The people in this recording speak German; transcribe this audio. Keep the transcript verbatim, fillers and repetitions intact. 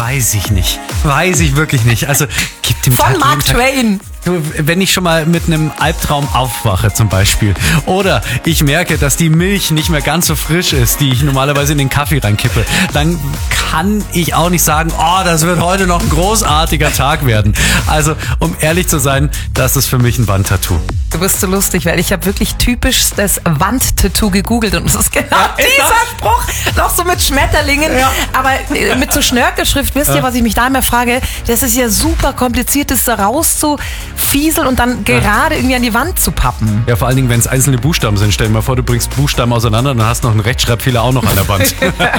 Weiß ich nicht. Weiß ich wirklich nicht. Also, gib dem Von Mark Twain. Wenn ich schon mal mit einem Albtraum aufwache zum Beispiel oder ich merke, dass die Milch nicht mehr ganz so frisch ist, die ich normalerweise in den Kaffee reinkippe, dann kann ich auch nicht sagen, oh, das wird heute noch ein großartiger Tag werden. Also, um ehrlich zu sein, das ist für mich ein Wandtattoo. Du bist so lustig, weil ich habe wirklich typisch das Wandtattoo gegoogelt und es ist genau Ja, ist dieser das? Spruch, noch so mit Schmetterlingen, Ja. aber äh, mit so Schnörkelschrift. Wisst ihr, Ja. was ich mich da immer frage? Das ist ja super kompliziert, das da rauszufieseln und dann gerade irgendwie an die Wand zu pappen. Ja, vor allen Dingen, wenn es einzelne Buchstaben sind. Stell dir mal vor, du bringst Buchstaben auseinander und dann hast noch einen Rechtschreibfehler auch noch an der Wand.